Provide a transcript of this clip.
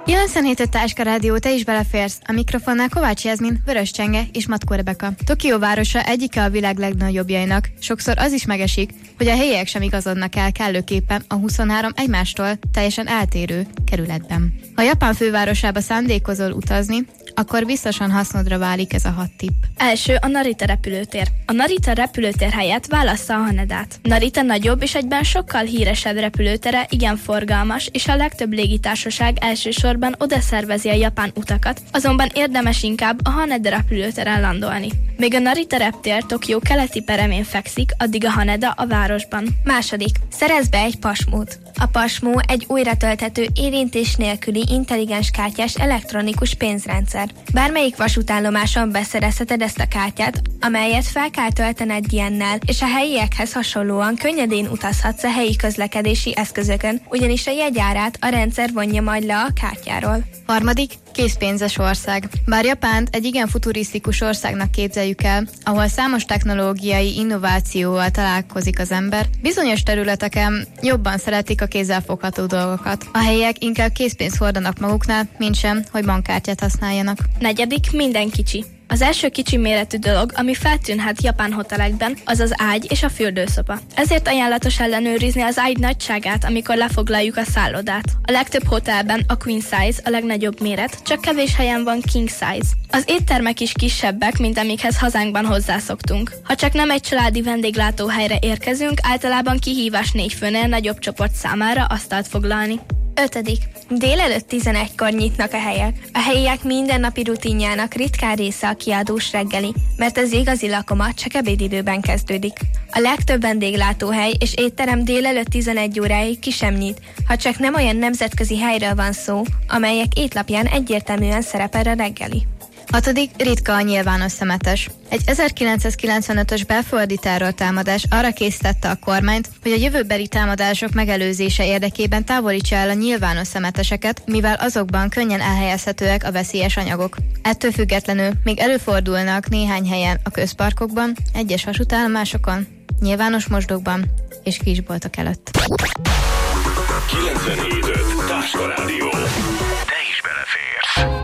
97 Táska Rádió, te is beleférsz. A mikrofonnál Kovács Jászmin, Vörös Csenge és Matkó Rebeka. Tokió városa egyike a világ legnagyobbjainak. Sokszor az is megesik, hogy a helyiek sem igazodnak el kellőképpen a 23 egymástól teljesen eltérő kerületben. Ha Japán fővárosába szándékozol utazni, akkor biztosan hasznodra válik ez a 6 tipp. Első a Narita repülőtér. A Narita repülőtér helyett válassza a Hanedát. Narita nagyobb és egyben sokkal híresebb repülőtere, igen forgalmas, és a legtöbb légitársaság elsősorban oda szervezi a japán utakat, azonban érdemes inkább a Haneda repülőteren landolni. Még a Narita reptér Tokió keleti peremén fekszik, addig a Haneda a városban. Második. Szerezz be egy pasmót. A pasmó egy újratölthető, érintés nélküli, intelligens kártyás elektronikus pénzrendszer. Bármelyik vasútállomáson beszerezheted ezt a kártyát, amelyet fel kell töltened ilyennel, és a helyiekhez hasonlóan könnyedén utazhatsz a helyi közlekedési eszközökön, ugyanis a jegyárát a rendszer vonja majd le a kártyáról. Harmadik, készpénzes ország. Bár Japánt egy igen futurisztikus országnak képzeljük el, ahol számos technológiai innovációval találkozik az ember, bizonyos területeken jobban szeretik a kézzelfogható dolgokat. A helyiek inkább készpénzt hordanak maguknál, mintsem, hogy bankkártyát használjanak. Negyedik, minden kicsi. Az első kicsi méretű dolog, ami feltűnhet japán hotelekben, az az ágy és a fürdőszoba. Ezért ajánlatos ellenőrizni az ágy nagyságát, amikor lefoglaljuk a szállodát. A legtöbb hotelben a queen size a legnagyobb méret, csak kevés helyen van king size. Az éttermek is kisebbek, mint amikhez hazánkban hozzászoktunk. Ha csak nem egy családi vendéglátóhelyre érkezünk, általában kihívás 4 főnél nagyobb csoport számára asztalt foglalni. 5. Délelőtt 11-kor nyitnak a helyek. A helyiek mindennapi rutinjának ritkán része a kiadós reggeli, mert az igazi lakoma csak ebédidőben kezdődik. A legtöbb vendéglátóhely és étterem délelőtt 11 óráig ki sem nyit, ha csak nem olyan nemzetközi helyről van szó, amelyek étlapján egyértelműen szerepel a reggeli. 6. Ritka a nyilvános szemetes. Egy 1995-ös belföldi terrortámadás arra késztette a kormányt, hogy a jövőbeli támadások megelőzése érdekében távolítsa el a nyilvános szemeteseket, mivel azokban könnyen elhelyezhetőek a veszélyes anyagok. Ettől függetlenül még előfordulnak néhány helyen a közparkokban, egyes vasútállomásokon, nyilvános mosdókban és kisboltok előtt. 97.5 Táska Rádió. Te is beleférsz.